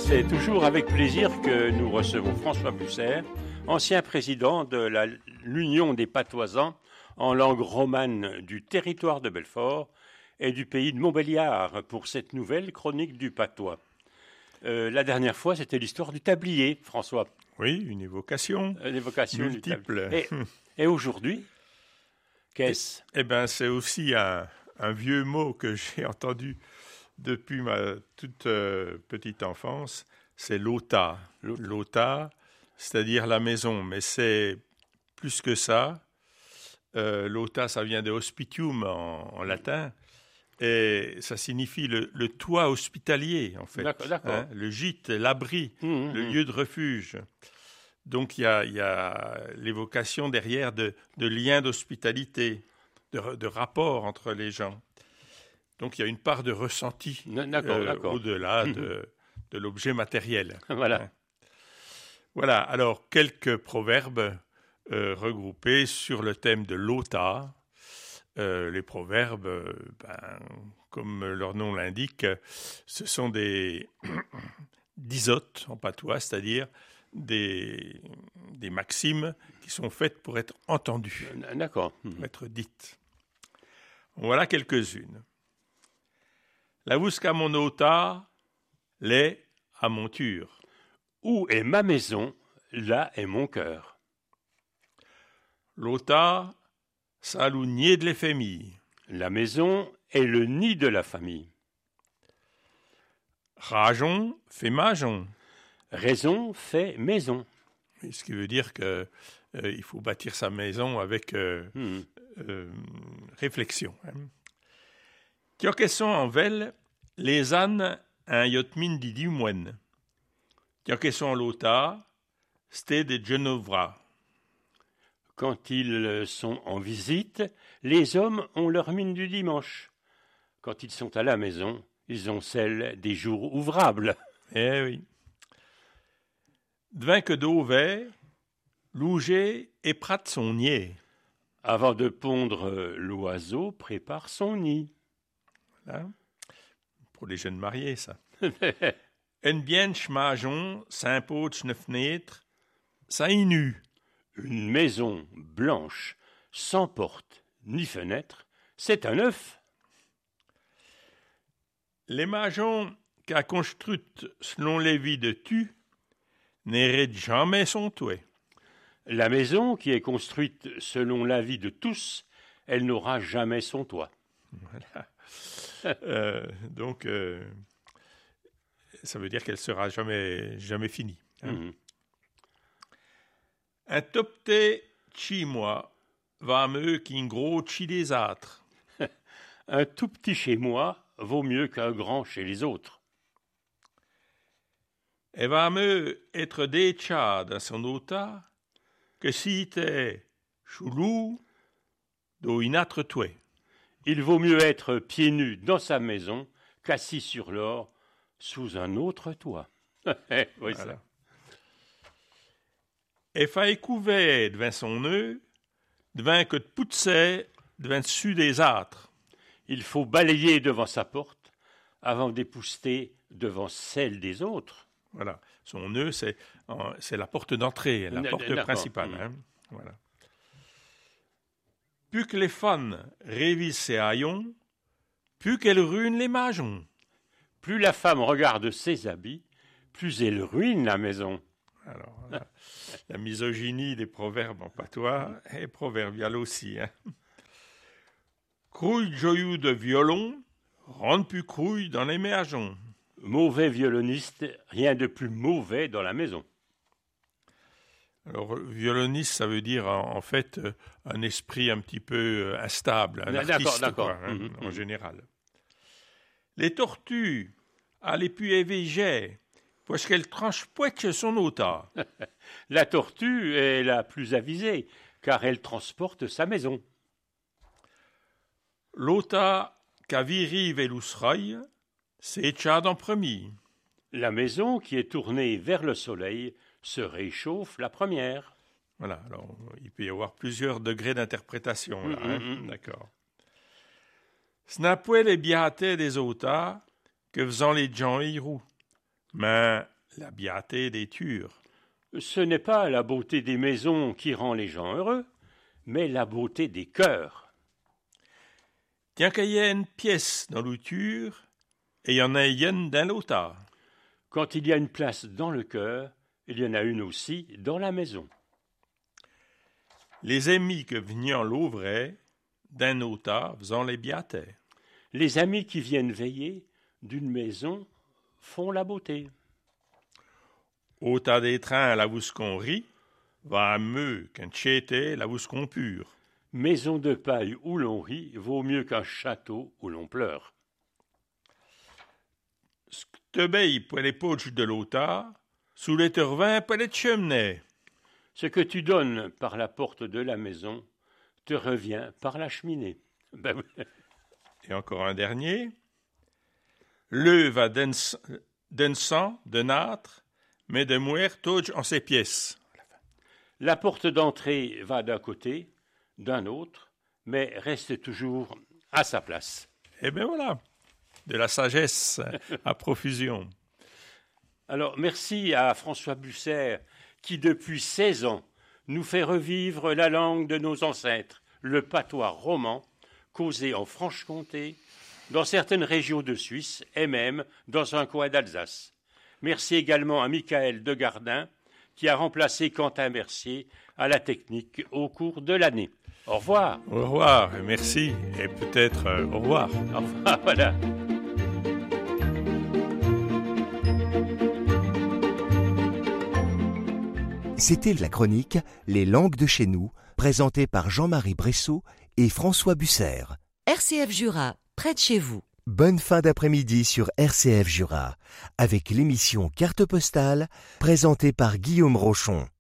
C'est toujours avec plaisir que nous recevons François Busser, ancien président de l'Union des patoisans en langue romane du territoire de Belfort et du pays de Montbéliard pour cette nouvelle chronique du patois. La dernière fois, c'était l'histoire du tablier, François. Oui, une évocation multiple. Et aujourd'hui, qu'est-ce ? Eh bien, c'est aussi un vieux mot que j'ai entendu depuis ma toute petite enfance, c'est l'ota. L'ota, c'est-à-dire la maison, mais c'est plus que ça. L'ota, ça vient de hospitium en latin, et ça signifie le toit hospitalier, en fait. D'accord. Hein, le gîte, l'abri, le lieu de refuge. Donc, il y a l'évocation derrière de liens d'hospitalité, de rapport entre les gens. Donc, il y a une part de ressenti au-delà de l'objet matériel. Voilà. Voilà, alors quelques proverbes regroupés sur le thème de l'ota. Les proverbes, comme leur nom l'indique, ce sont des disotes en patois, c'est-à-dire des maximes qui sont faites pour être entendues, D'accord. pour être dites. Voilà quelques-unes. La busca mon ota, l'est à monture. Où est ma maison, là est mon cœur. L'ota, s'alougner de l'éphémie. La maison est le nid de la famille. Rajon fait majon. Raison fait maison. Ce qui veut dire que il faut bâtir sa maison avec réflexion. Tioquesson en vel, les ânes un yotmin di moine. Tioquesson en l'ota, c'était des genovra. Quand ils sont en visite, les hommes ont leur mine du dimanche. Quand ils sont à la maison, ils ont celle des jours ouvrables. Eh oui. Devin que d'auvet, louger et prate son nier. Avant de pondre, l'oiseau prépare son nid. Voilà. Pour les jeunes mariés, ça. En bien schmajon, saint-poch ne fenêtre, ça inu. Une maison blanche, sans porte ni fenêtre, c'est un œuf. Les majons qu'a construite selon les vies de tu, n'hérite jamais son toit. La maison qui est construite selon l'avis de tous, elle n'aura jamais son toit. Voilà. Donc, ça veut dire qu'elle sera jamais finie. Hein. Un topté chi moi va mieux qu'un gros chi des autres. Un tout petit chez moi vaut mieux qu'un grand chez les autres. Elle va mieux être décha dans son ota que si t'es choulou d'au une autre toit. Il vaut mieux être pieds nus dans sa maison qu'assis sur l'or sous un autre toit. Oui, voilà. ça. Et faille couvert devant son nœud, devant que de poutsait devant dessus des âtres. Il faut balayer devant sa porte avant d'épousseter devant celle des autres. Voilà. Son nœud, c'est la porte d'entrée, la porte principale. Hein. Voilà. Plus que les fans révisent ses haillons, plus qu'elle ruine les majons. Plus la femme regarde ses habits, plus elle ruine la maison. Alors, la misogynie des proverbes en patois est proverbiale aussi. Hein. Crouille joyeux de violon, rentre plus crouille dans les méageons. Mauvais violoniste, rien de plus mauvais dans la maison. Alors, violoniste, ça veut dire en fait un esprit un petit peu instable, un artiste, d'accord. Quoi, hein, en général. Les tortues, allaient pu éveiller, parce qu'elles tranchent poète son ota. La tortue est la plus avisée, car elle transporte sa maison. L'ota qu'a virive et l'ousraille, c'est tchad en premier. La maison qui est tournée vers le soleil se réchauffe la première. Voilà, alors il peut y avoir plusieurs degrés d'interprétation là, d'accord. Ce n'a pas les biatés des autas que faisant les gens hirous, mais La beaté des Tures. Ce n'est pas la beauté des maisons qui rend les gens heureux, mais la beauté des cœurs. Tiens qu'il y ait une pièce dans l'outure, et il y en a une dans l'autre. Quand il y a une place dans le cœur, il y en a une aussi dans la maison. Les amis que venions l'ouvraient, d'un autre faisant les beatés. Les amis qui viennent veiller d'une maison font la beauté. Au tas des trains, la vous qu'on rit, va mieux qu'un chété, la vous qu'on pure. Maison de paille où l'on rit vaut mieux qu'un château où l'on pleure. T'obéis pour les poches de l'autar, sous les tervins pour les cheminées. Ce que tu donnes par la porte de la maison te revient par la cheminée. Ben oui. Et encore un dernier. Le va d'un sang, de nâtre, mais de mourir touche en ses pièces. La porte d'entrée va d'un côté, d'un autre, mais reste toujours à sa place. Eh bien voilà, de la sagesse à profusion. Alors merci à François Bucer qui depuis 16 ans nous fait revivre la langue de nos ancêtres, le patois roman, causé en Franche-Comté, dans certaines régions de Suisse et même dans un coin d'Alsace. Merci également à Michael Degardin qui a remplacé Quentin Mercier à la technique au cours de l'année. Au revoir. Au revoir, merci, et peut-être au revoir. Au revoir, voilà. C'était la chronique Les langues de chez nous, présentée par Jean-Marie Bressot et François Bucer. RCF Jura, près de chez vous. Bonne fin d'après-midi sur RCF Jura, avec l'émission Carte postale, présentée par Guillaume Rochon.